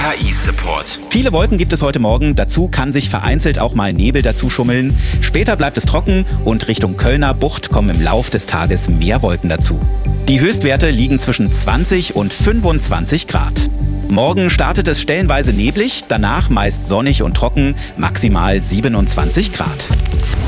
AKI-Support. Viele Wolken gibt es heute Morgen, dazu kann sich vereinzelt auch mal Nebel dazu schummeln. Später bleibt es trocken und Richtung Kölner Bucht kommen im Lauf des Tages mehr Wolken dazu. Die Höchstwerte liegen zwischen 20 und 25 Grad. Morgen startet es stellenweise neblig, danach meist sonnig und trocken, maximal 27 Grad.